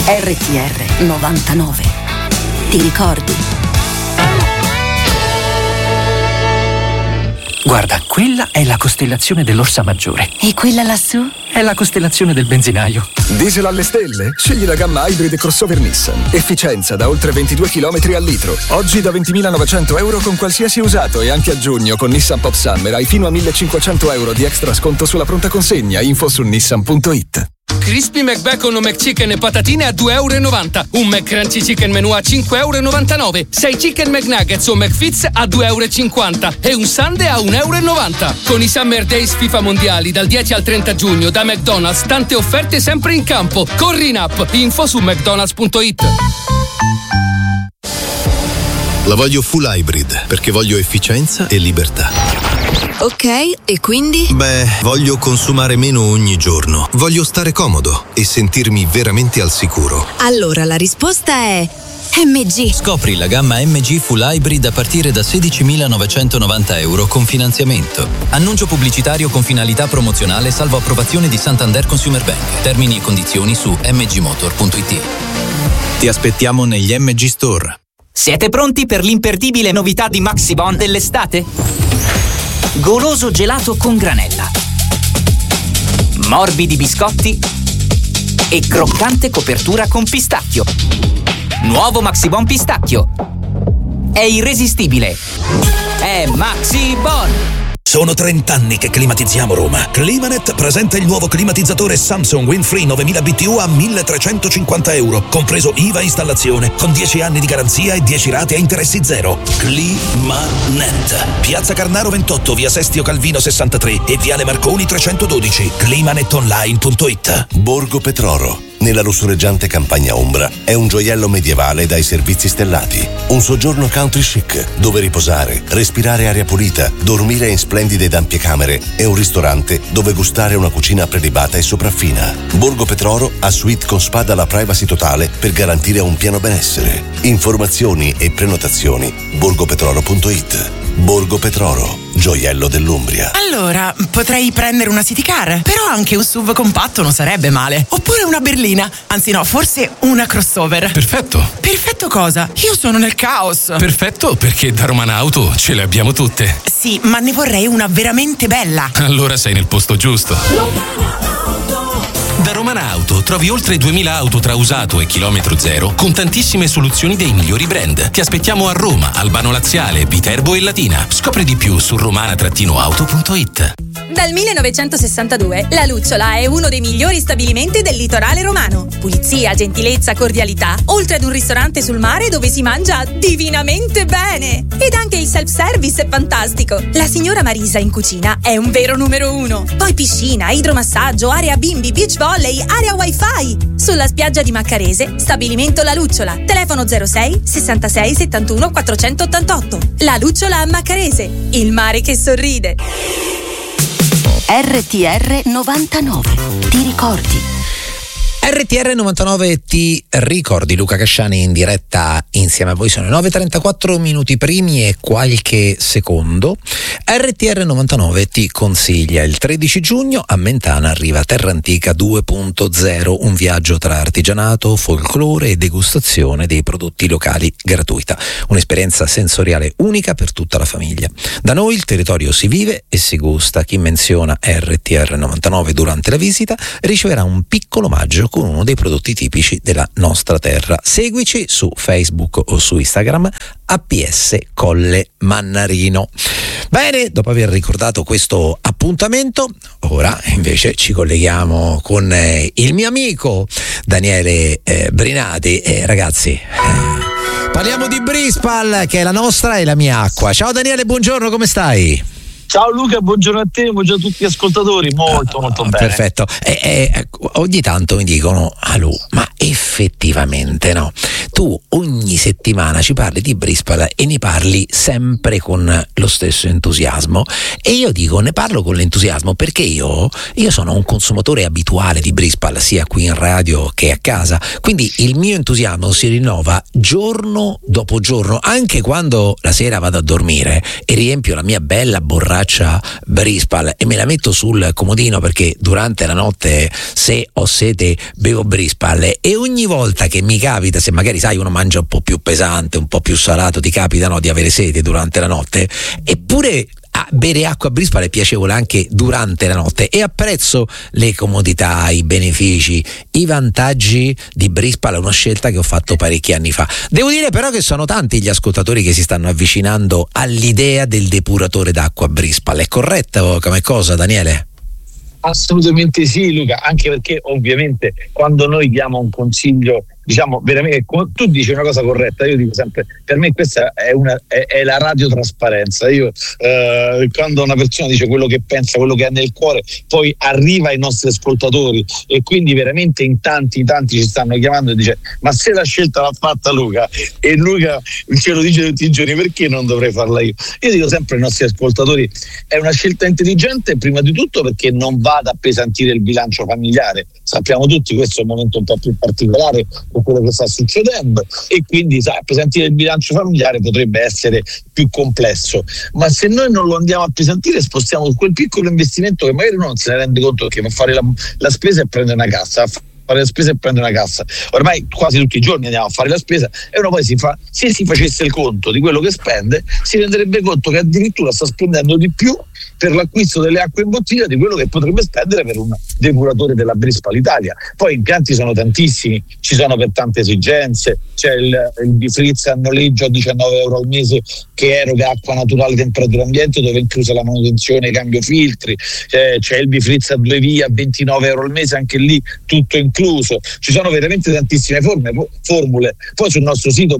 RTR 99. Ti ricordi? Guarda, quella è la costellazione dell'Orsa Maggiore. E quella lassù? È la costellazione del benzinaio. Diesel alle stelle? Scegli la gamma Hybrid crossover Nissan. Efficienza da oltre 22 km al litro. Oggi da 20.900 euro con qualsiasi usato e anche a giugno con Nissan Pop Summer hai fino a 1.500 euro di extra sconto sulla pronta consegna. Info su nissan.it. Crispy McBacon o McChicken e patatine a €2,90. Un McCrunchy Chicken Menù a €5,99. 6 Chicken McNuggets o McFits a €2,50. E un sundae a €1,90. Con i Summer Days FIFA Mondiali dal 10 al 30 giugno da McDonald's, tante offerte sempre in campo. Corri in app. Info su mcdonalds.it. La voglio full hybrid perché voglio efficienza e libertà. Ok, e quindi? Beh, voglio consumare meno ogni giorno. Voglio stare comodo e sentirmi veramente al sicuro. Allora la risposta è MG. Scopri la gamma MG Full Hybrid a partire da €16.990 con finanziamento. Annuncio pubblicitario con finalità promozionale salvo approvazione di Santander Consumer Bank. Termini e condizioni su mgmotor.it. Ti aspettiamo negli MG Store. Siete pronti per l'imperdibile novità di Maxibon dell'estate? Goloso gelato con granella, morbidi biscotti e croccante copertura con pistacchio. Nuovo Maxibon pistacchio. È irresistibile. È Maxibon. Sono 30 anni che climatizziamo Roma. Climanet presenta il nuovo climatizzatore Samsung Windfree 9000 BTU a €1.350, compreso IVA installazione, con 10 anni di garanzia e 10 rate a interessi zero. Climanet. Piazza Carnaro 28, via Sestio Calvino 63 e viale Marconi 312. Climanetonline.it. Borgo Petroro, nella lussureggiante campagna ombra, è un gioiello medievale dai servizi stellati. Un soggiorno country chic, dove riposare, respirare aria pulita, dormire in splendide ed ampie camere e un ristorante dove gustare una cucina prelibata e sopraffina. Borgo Petroro ha suite con spa dalla privacy totale per garantire un pieno benessere. Informazioni e prenotazioni borgopetroro.it. Borgo Petroro, gioiello dell'Umbria. Allora, potrei prendere una city car, però anche un SUV compatto non sarebbe male. Oppure una berlina, anzi no, forse una crossover. Perfetto. Perfetto cosa? Io sono nel caos. Perfetto, perché da Romana Auto ce le abbiamo tutte. Sì, ma ne vorrei una veramente bella. Allora sei nel posto giusto. Da Romana Auto trovi oltre 2000 auto tra usato e chilometro zero con tantissime soluzioni dei migliori brand. Ti aspettiamo a Roma, Albano Laziale, Viterbo e Latina. Scopri di più su romana-auto.it. Dal 1962 La Lucciola è uno dei migliori stabilimenti del litorale romano. Pulizia, gentilezza, cordialità, oltre ad un ristorante sul mare dove si mangia divinamente bene. Ed anche il self-service è fantastico. La signora Marisa in cucina è un vero numero uno. Poi piscina, idromassaggio, area bimbi, beach volley, area wifi. Sulla spiaggia di Maccarese, stabilimento La Lucciola. Telefono 06 66 71 488. La Lucciola a Maccarese, il mare che sorride. RTR 99. Ti ricordi? RTR 99 ti ricordi, Luca Casciani in diretta insieme a voi. Sono 9:34 minuti primi e qualche secondo. RTR 99 ti consiglia il 13 giugno a Mentana arriva Terra Antica 2.0, un viaggio tra artigianato, folklore e degustazione dei prodotti locali gratuita, un'esperienza sensoriale unica per tutta la famiglia. Da noi il territorio si vive e si gusta. Chi menziona RTR 99 durante la visita riceverà un piccolo omaggio con uno dei prodotti tipici della nostra terra. Seguici su Facebook o su Instagram APS Colle Mannarino. Bene, dopo aver ricordato questo appuntamento, ora invece ci colleghiamo con il mio amico Daniele Brinati. Ragazzi, parliamo di Brispal, che è la nostra e la mia acqua. Ciao Daniele, buongiorno, come stai? Ciao Luca, buongiorno a te, buongiorno a tutti gli ascoltatori, molto bene. Perfetto. Ogni tanto mi dicono, Alù, ma effettivamente no, tu ogni settimana ci parli di Brispal e ne parli sempre con lo stesso entusiasmo, e io dico, ne parlo con l'entusiasmo perché io sono un consumatore abituale di Brispal, sia qui in radio che a casa, quindi il mio entusiasmo si rinnova giorno dopo giorno, anche quando la sera vado a dormire e riempio la mia bella borraccia borraccia Brispal e me la metto sul comodino perché durante la notte, se ho sete, bevo Brispal, e ogni volta che mi capita, se magari sai uno mangia un po' più pesante, un po' più salato, ti capita, no, di avere sete durante la notte, eppure bere acqua Brispal è piacevole anche durante la notte, e apprezzo le comodità, i benefici, i vantaggi di Brispal. È una scelta che ho fatto parecchi anni fa. Devo dire però che sono tanti gli ascoltatori che si stanno avvicinando all'idea del depuratore d'acqua Brispal. È corretto come cosa, Daniele? Assolutamente sì, Luca, anche perché ovviamente quando noi diamo un consiglio, diciamo veramente, tu dici una cosa corretta, io dico sempre, per me questa è la radiotrasparenza. Io quando una persona dice quello che pensa, quello che ha nel cuore, poi arriva ai nostri ascoltatori, e quindi veramente in tanti ci stanno chiamando e dice: ma se la scelta l'ha fatta Luca, e Luca ce lo dice tutti i giorni, perché non dovrei farla io? Io dico sempre ai nostri ascoltatori, è una scelta intelligente prima di tutto perché non va ad appesantire il bilancio familiare. Sappiamo tutti, questo è un momento un po' più particolare con quello che sta succedendo, e quindi appesantire il bilancio familiare potrebbe essere più complesso, ma se noi non lo andiamo a appesantire, spostiamo quel piccolo investimento che magari uno non se ne rende conto, che va a fare la spesa e prende una cassa, fare la spesa e prendere una cassa. Ormai quasi tutti i giorni andiamo a fare la spesa, e uno poi se si facesse il conto di quello che spende, si renderebbe conto che addirittura sta spendendo di più per l'acquisto delle acque in bottiglia di quello che potrebbe spendere per un depuratore della Brispal Italia. Poi impianti sono tantissimi, ci sono per tante esigenze. C'è il Bifrizza a noleggio a €19 al mese che eroga acqua naturale temperatura ambiente, dove è inclusa la manutenzione e cambio filtri. C'è il Bifrizza a 2 vie a €29 al mese, anche lì tutto incluso. Ci sono veramente tantissime formule. Poi sul nostro sito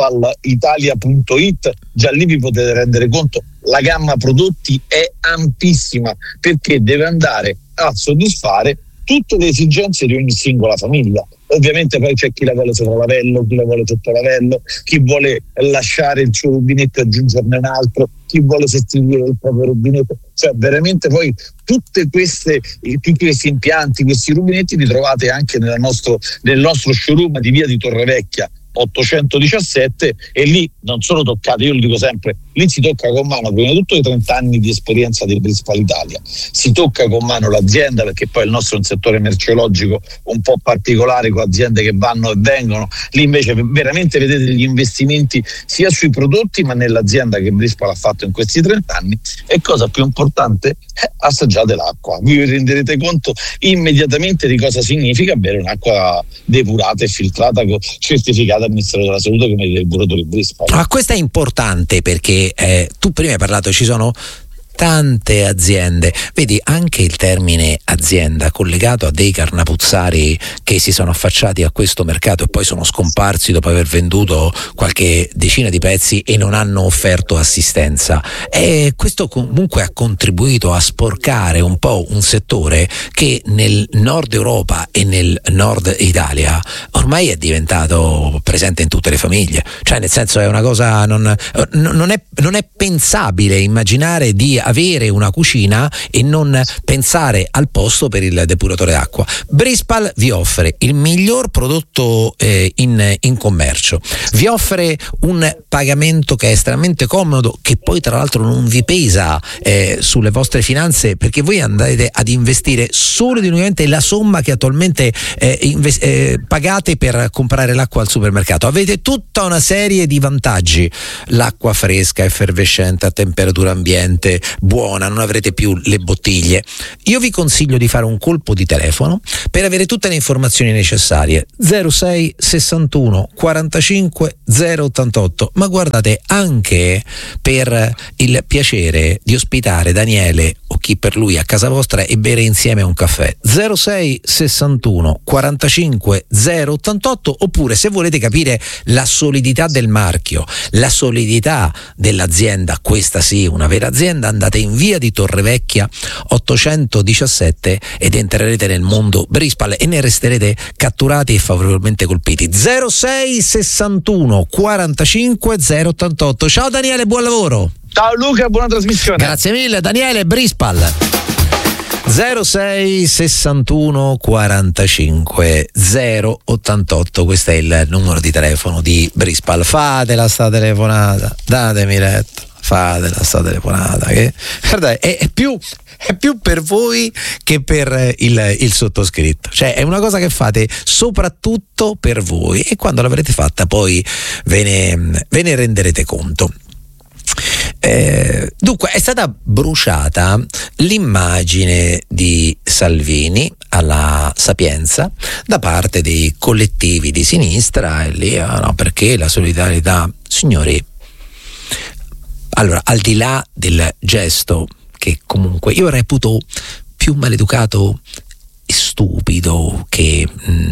brispalitalia.it già lì vi potete rendere conto, la gamma prodotti è ampissima, perché deve andare a soddisfare tutte le esigenze di ogni singola famiglia. Ovviamente poi c'è chi la vuole sopra lavello, chi la vuole sotto lavello, chi vuole lasciare il suo rubinetto e aggiungerne un altro, chi vuole sostituire il proprio rubinetto. Cioè veramente poi tutti questi impianti, questi rubinetti li trovate anche nel nostro showroom di via di Torrevecchia 817, e lì non sono toccate, io lo dico sempre, lì si tocca con mano prima di tutto i 30 anni di esperienza del Brispal Italia, si tocca con mano l'azienda, perché poi il nostro è un settore merceologico un po' particolare, con aziende che vanno e vengono. Lì invece veramente vedete gli investimenti sia sui prodotti, ma nell'azienda che Brispal ha fatto in questi 30 anni. E cosa più importante, assaggiate l'acqua, vi renderete conto immediatamente di cosa significa bere un'acqua depurata e filtrata, certificata al Ministero della Salute come i depuratori Brispal. Ma questo è importante perché tu prima hai parlato, ci sono tante aziende, vedi anche il termine azienda collegato a dei carnapuzzari che si sono affacciati a questo mercato e poi sono scomparsi dopo aver venduto qualche decina di pezzi e non hanno offerto assistenza, e questo comunque ha contribuito a sporcare un po' un settore che nel nord Europa e nel nord Italia ormai è diventato presente in tutte le famiglie. Cioè, nel senso, è una cosa non è pensabile immaginare di avere una cucina e non pensare al posto per il depuratore d'acqua. Brispal vi offre il miglior prodotto in commercio, vi offre un pagamento che è estremamente comodo, che poi tra l'altro non vi pesa sulle vostre finanze, perché voi andate ad investire solo ed unicamente la somma che attualmente pagate per comprare l'acqua al supermercato. Avete tutta una serie di vantaggi: l'acqua fresca, effervescente, a temperatura ambiente, buona, non avrete più le bottiglie. Io vi consiglio di fare un colpo di telefono per avere tutte le informazioni necessarie. 06 61 45 088. Ma guardate, anche per il piacere di ospitare Daniele o chi per lui a casa vostra e bere insieme un caffè. 06 61 45 088. Oppure, se volete capire la solidità del marchio, la solidità dell'azienda, questa sì, una vera azienda, andate in via di Torrevecchia 817 ed entrerete nel mondo Brispal e ne resterete catturati e favorevolmente colpiti. 06 61 45 088. Ciao Daniele, buon lavoro. Ciao Luca, buona trasmissione. Grazie mille Daniele. Brispal 06 61 45 088, questo è il numero di telefono di Brispal. Fatela sta telefonata, datemi retta. fatela sta telefonata, che guarda, è più per voi che per il sottoscritto, cioè è una cosa che fate soprattutto per voi, e quando l'avrete fatta poi ve ne renderete conto. Dunque è stata bruciata l'immagine di Salvini alla Sapienza da parte dei collettivi di sinistra, e lì no, perché la solidarietà, signori. Allora, al di là del gesto, che comunque io reputo più maleducato e stupido che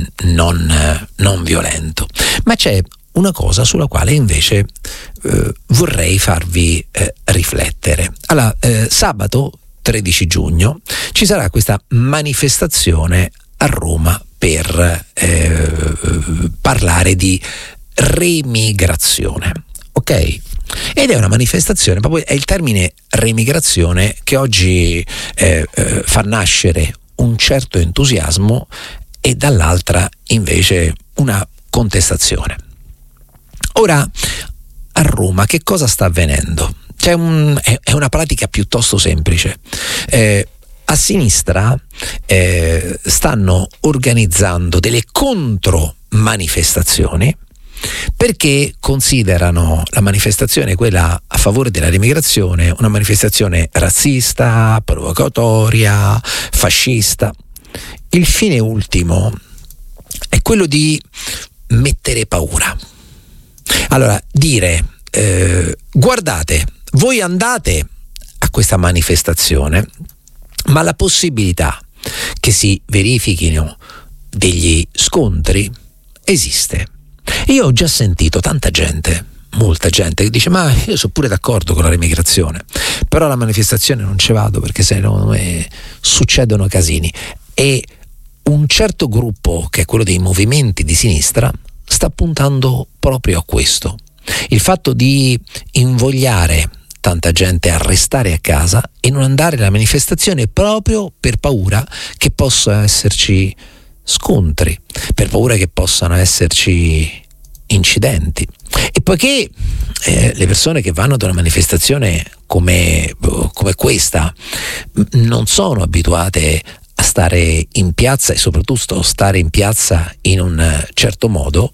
non violento, ma c'è una cosa sulla quale invece vorrei farvi riflettere. Allora, sabato 13 giugno ci sarà questa manifestazione a Roma per parlare di remigrazione, ok? Ed è una manifestazione, proprio è il termine remigrazione che oggi fa nascere un certo entusiasmo e dall'altra invece una contestazione. Ora, a Roma che cosa sta avvenendo? È una pratica piuttosto semplice. A sinistra stanno organizzando delle contromanifestazioni perché considerano la manifestazione, quella a favore della remigrazione, una manifestazione razzista, provocatoria, fascista. Il fine ultimo è quello di mettere paura. Allora, dire guardate, voi andate a questa manifestazione, ma la possibilità che si verifichino degli scontri esiste. Io ho già sentito tanta gente, molta gente, che dice ma io sono pure d'accordo con la remigrazione, però alla manifestazione non ci vado perché secondo me succedono casini. E un certo gruppo, che è quello dei movimenti di sinistra, sta puntando proprio a questo, il fatto di invogliare tanta gente a restare a casa e non andare alla manifestazione proprio per paura che possa esserci scontri, per paura che possano esserci incidenti. E poiché le persone che vanno ad una manifestazione come questa non sono abituate a stare in piazza, e soprattutto stare in piazza in un certo modo,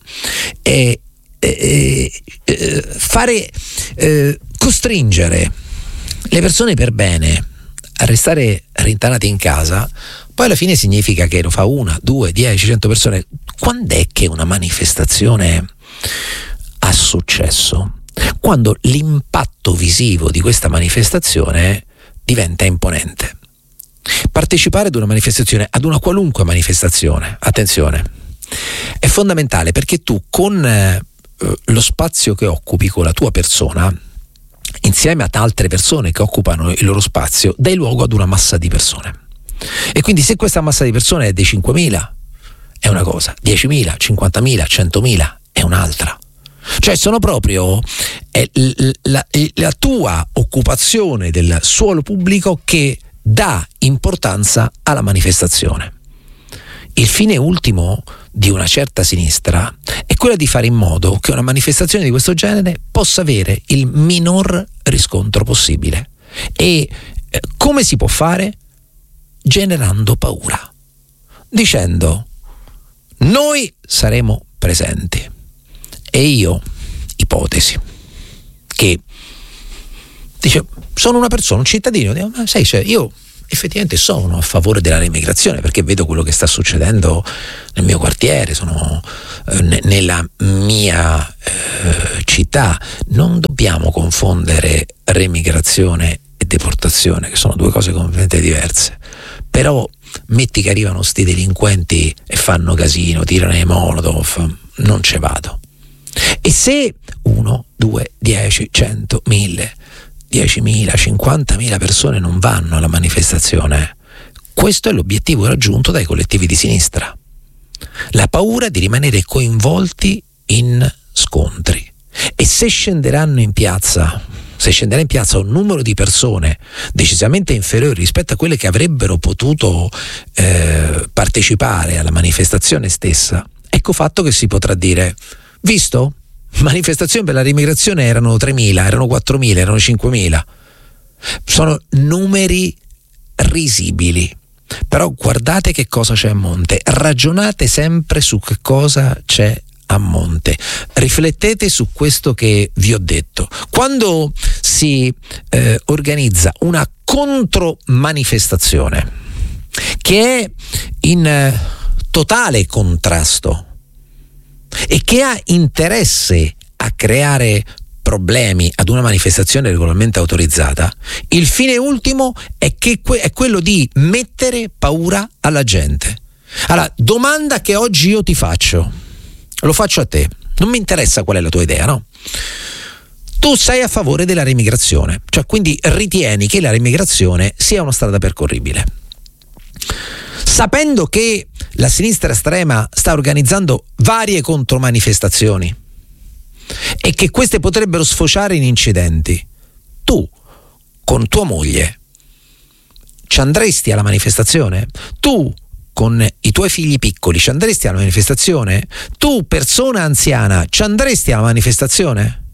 costringere le persone per bene a restare rintanate in casa, poi alla fine significa che lo fa 1, 2, 10, 100 persone. Quando è che una manifestazione ha successo? Quando l'impatto visivo di questa manifestazione diventa imponente. Partecipare ad una manifestazione, ad una qualunque manifestazione, attenzione, è fondamentale, perché tu con lo spazio che occupi, con la tua persona, insieme ad altre persone che occupano il loro spazio, dai luogo ad una massa di persone. E quindi se questa massa di persone è dei 5.000 è una cosa, 10.000, 50.000, 100.000 è un'altra. Cioè sono proprio la tua occupazione del suolo pubblico che dà importanza alla manifestazione. Il fine ultimo di una certa sinistra è quello di fare in modo che una manifestazione di questo genere possa avere il minor riscontro possibile. E come si può fare? Generando paura, dicendo noi saremo presenti. E io, ipotesi, che dice sono una persona, un cittadino, dico, ma sai, cioè, io effettivamente sono a favore della remigrazione perché vedo quello che sta succedendo nel mio quartiere, sono nella mia città. Non dobbiamo confondere remigrazione e deportazione, che sono due cose completamente diverse. Però metti che arrivano sti delinquenti e fanno casino, tirano i molotov, non ce vado. E se 1, 2, 10, 100, 1000, 10.000, 50.000 persone non vanno alla manifestazione, questo è l'obiettivo raggiunto dai collettivi di sinistra. La paura di rimanere coinvolti in scontri. E se scenderà in piazza un numero di persone decisamente inferiore rispetto a quelle che avrebbero potuto partecipare alla manifestazione stessa, ecco fatto che si potrà dire: visto? manifestazioni per la riemigrazione erano 3.000, erano 4.000, erano 5.000. Sono numeri risibili. Però guardate che cosa c'è a monte, ragionate sempre su che cosa c'è a monte, riflettete su questo che vi ho detto. Quando si organizza una contromanifestazione che è in totale contrasto e che ha interesse a creare problemi ad una manifestazione regolarmente autorizzata, il fine ultimo è quello di mettere paura alla gente. Allora, domanda che oggi io ti faccio, lo faccio a te, non mi interessa qual è la tua idea, no? Tu sei a favore della riemigrazione, cioè quindi ritieni che la riemigrazione sia una strada percorribile. Sapendo che la sinistra estrema sta organizzando varie contromanifestazioni e che queste potrebbero sfociare in incidenti, tu con tua moglie ci andresti alla manifestazione? Tu con i tuoi figli piccoli ci andresti alla manifestazione? Tu, persona anziana, ci andresti alla manifestazione?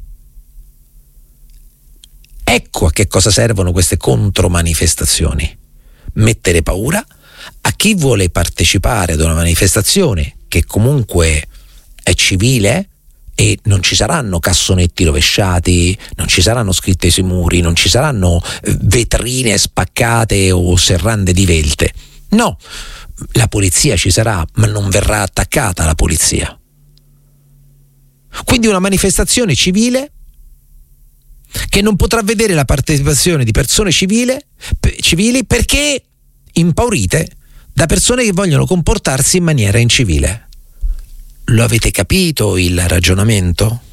Ecco a che cosa servono queste contromanifestazioni: mettere paura a chi vuole partecipare ad una manifestazione che comunque è civile e non ci saranno cassonetti rovesciati, non ci saranno scritte sui muri, non ci saranno vetrine spaccate o serrande divelte. No, la polizia ci sarà, ma non verrà attaccata la polizia. Quindi una manifestazione civile che non potrà vedere la partecipazione di persone civili perché impaurite da persone che vogliono comportarsi in maniera incivile. Lo avete capito il ragionamento?